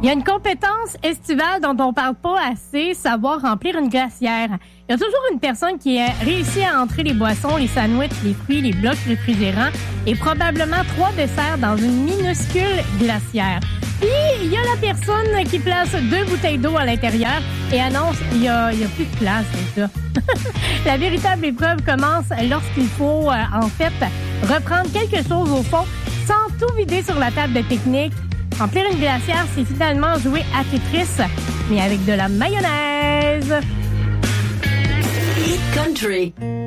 Il y a une compétence estivale dont on parle pas assez, savoir remplir une glacière. Il y a toujours une personne qui a réussi à entrer les boissons, les sandwichs, les fruits, les blocs réfrigérants et probablement 3 desserts dans une minuscule glacière. Puis, il y a la personne qui place 2 bouteilles d'eau à l'intérieur et annonce il y a plus de place, c'est ça. La véritable épreuve commence lorsqu'il faut, en fait, reprendre quelque chose au fond sans tout vider sur la table de technique. Remplir une glacière, c'est finalement jouer à Tetris, mais avec de la mayonnaise. Hit Country.